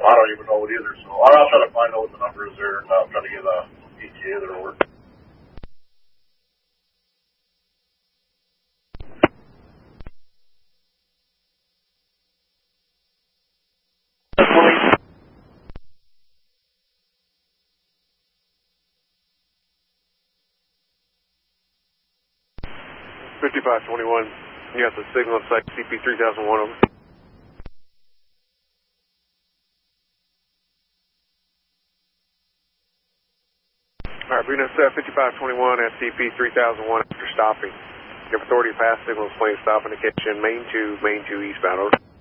I don't even know it either, so I'll try to find out what the number is there, and I'll try to get a ETA there over. $5521, you got the signal at site CP3001 over. Alright, Venus 5521 at CP3001 after stopping. Your authority pass signal is plane stop indication, main 2 eastbound, over.